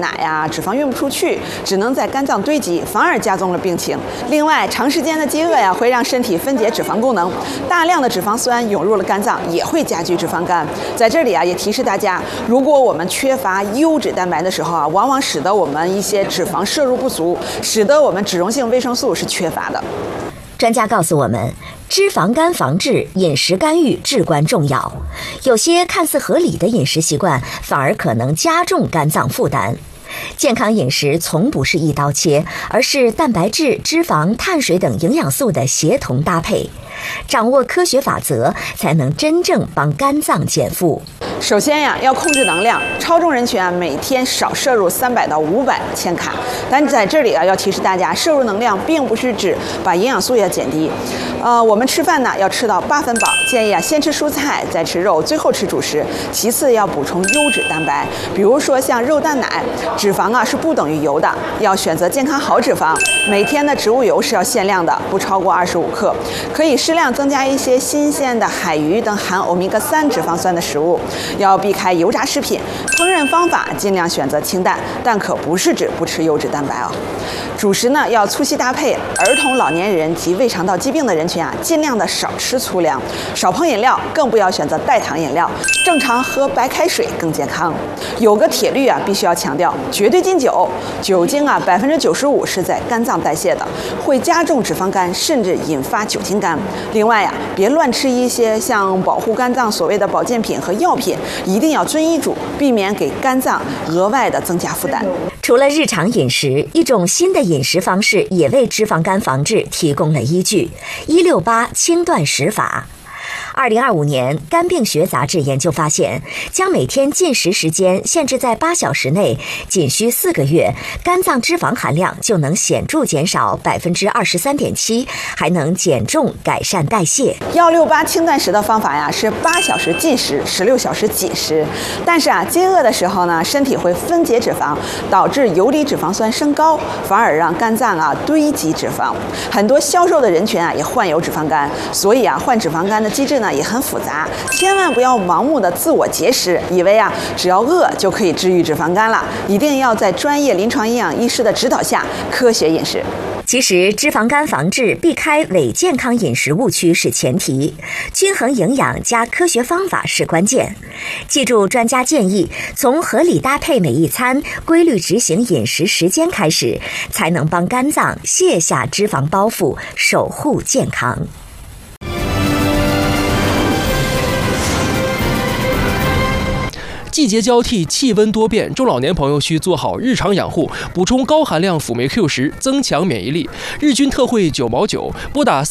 奶呀，脂肪运不出去，只能在肝脏堆积，反而加重了病情。另外，长时间的饥饿呀，会让身体分解脂肪功能，大量的脂肪酸涌入了肝脏，也会加剧脂肪肝。在这里啊，也提示大家，如果我们缺乏优质蛋白的时候啊，往往使得我们一些脂肪摄入不足，使得我们脂溶性维生素是缺乏的。 专家告诉我们，脂肪肝防治、饮食干预至关重要。有些看似合理的饮食习惯，反而可能加重肝脏负担。健康饮食从不是一刀切，而是蛋白质、脂肪、碳水等营养素的协同搭配。掌握科学法则，才能真正帮肝脏减负。 首先呀，要控制能量，超重人群啊，每天少摄入300到500千卡。但在这里啊，要提示大家，摄入能量并不是指把营养素要减低。我们吃饭呢要吃到8分饱，建议啊先吃蔬菜，再吃肉，最后吃主食。其次要补充优质蛋白，比如说像肉蛋奶，脂肪啊是不等于油的，要选择健康好脂肪。每天的植物油是要限量的，不超过25克。可以适量增加一些新鲜的海鱼等含欧米伽3脂肪酸的食物。要避开油炸食品，烹饪方法尽量选择清淡，但可不是指不吃优质蛋白哦。主食呢要粗细搭配，儿童、老年人及胃肠道疾病的人群啊，尽量的少吃粗粮，少碰饮料，更不要选择代糖饮料，正常喝白开水更健康。有个铁律啊，必须要强调，绝对禁酒。酒精啊，95%是在肝脏代谢的，会加重脂肪肝，甚至引发酒精肝。另外呀，别乱吃一些像保护肝脏所谓的保健品和药品。一定要遵医嘱，避免给肝脏额外的增加负担。 除了日常饮食，一种新的饮食方式也为脂肪肝防治提供了依据：168轻断食法。2025年，《肝病学》杂志研究发现，将每天进食时间限制在8小时内，仅需4个月，肝脏脂肪含量就能显著减少23.7%，还能减重、改善代谢。 168轻断食的方法呀，是8小时进食，16小时紧食。但是啊，饥饿的时候呢，身体会分解脂肪，导致游离脂肪酸升高，反而让肝脏啊堆积脂肪。很多消瘦的人群啊，也患有脂肪肝，所以啊，患脂肪肝的机制呢也很复杂，千万不要盲目的自我节食，以为啊只要饿就可以治愈脂肪肝了。一定要在专业临床营养医师的指导下科学饮食。 其实，脂肪肝防治避开伪健康饮食误区是前提，均衡营养加科学方法是关键。记住专家建议，从合理搭配每一餐、规律执行饮食时间开始，才能帮肝脏卸下脂肪包袱，守护健康。 季节交替，气温多变，中老年朋友需做好日常养护，补充高含量辅酶 Q10，增强免疫力。日均特惠9毛9，拨打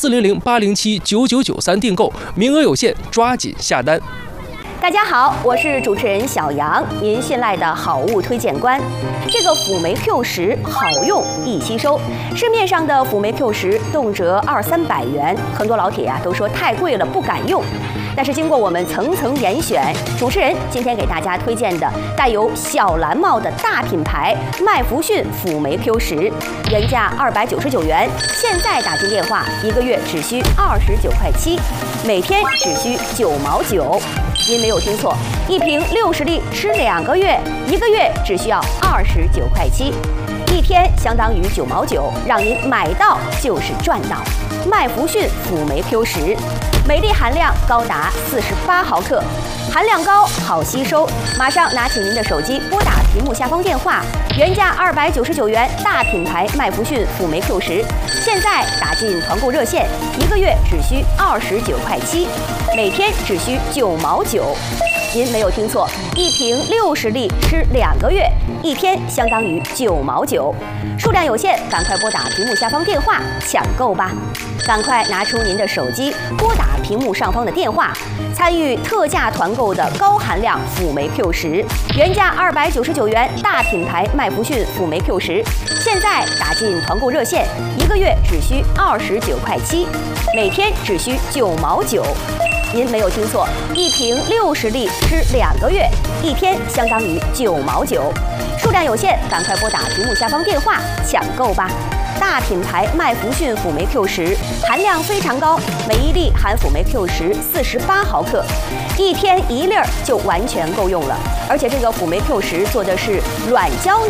400-807-9993订购，名额有限，抓紧下单。 大家好，我是主持人小杨，您信赖的好物推荐官。这个辅酶 Q10好用易吸收，市面上的辅酶 Q10动辄200-300元，很多老铁啊都说太贵了不敢用。但是经过我们层层严选，主持人今天给大家推荐的带有小蓝帽的大品牌麦弗逊辅酶 Q10，原价299元，现在打进电话1个月只需29.7块，每天只需9毛9。您没有听错，一瓶60粒吃2个月，1个月只需要29.7块，一天相当于9毛9，让您买到就是赚到。麦弗逊辅酶 Q10，镁粒含量高达48毫克，含量高，好吸收。马上拿起您的手机，拨打屏幕下方电话，原价299元，大品牌麦弗逊辅酶 Q10，现在打进团购热线，1个月只需29.7块，每天只需9毛9。您没有听错，一瓶60粒吃2个月，一天相当于9毛9，数量有限，赶快拨打屏幕下方电话抢购吧！赶快拿出您的手机，拨打屏幕上方的电话，参与特价团购的高含量辅酶 Q10，原价299元，大品牌麦弗逊辅酶 Q10，现在打进团购热线，1个月只需29.7块，每天只需9毛9。您没有听错，一瓶60粒吃2个月，一天相当于9毛9，数量有限，赶快拨打屏幕下方电话抢购吧！大品牌麦弗逊辅酶 Q10含量非常高，每一粒含辅酶 Q10 48毫克，一天1粒就完全够用了。而且这个辅酶 Q10做的是软胶